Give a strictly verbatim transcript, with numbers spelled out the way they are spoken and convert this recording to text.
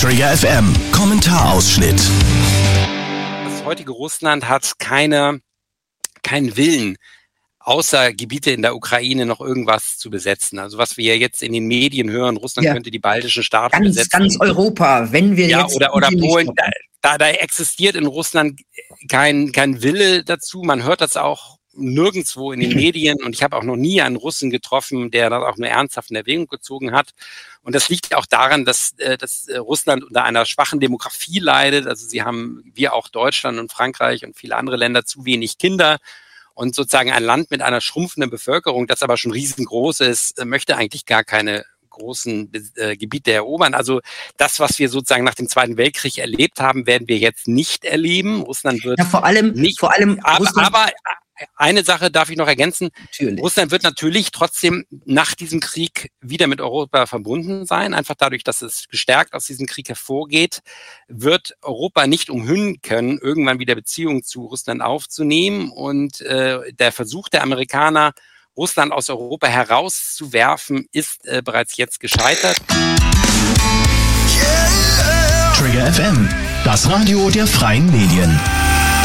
Trigger F M, Kommentarausschnitt. Das heutige Russland hat keine, keinen Willen, außer Gebiete in der Ukraine noch irgendwas zu besetzen. Also was wir jetzt in den Medien hören, Russland ja. könnte die baltischen Staaten ganz, besetzen. Ganz Europa, wenn wir ja, jetzt... Oder, oder Polen. Da, da, da existiert in Russland kein, kein Wille dazu. Man hört das auch nirgendwo in den Medien. Und ich habe auch noch nie einen Russen getroffen, der das auch nur ernsthaft in Erwägung gezogen hat. Und das liegt auch daran, dass, dass Russland unter einer schwachen Demografie leidet. Also sie haben, wie auch Deutschland und Frankreich und viele andere Länder, zu wenig Kinder. Und sozusagen ein Land mit einer schrumpfenden Bevölkerung, das aber schon riesengroß ist, möchte eigentlich gar keine großen äh, Gebiete erobern. Also das, was wir sozusagen nach dem Zweiten Weltkrieg erlebt haben, werden wir jetzt nicht erleben. Russland wird ja, vor allem, nicht, vor allem aber, aber eine Sache darf ich noch ergänzen. Natürlich. Russland wird natürlich trotzdem nach diesem Krieg wieder mit Europa verbunden sein. Einfach dadurch, dass es gestärkt aus diesem Krieg hervorgeht, wird Europa nicht umhünden können, irgendwann wieder Beziehungen zu Russland aufzunehmen. Und äh, der Versuch der Amerikaner, Russland aus Europa herauszuwerfen, ist äh, bereits jetzt gescheitert. Trigger F M, das Radio der freien Medien.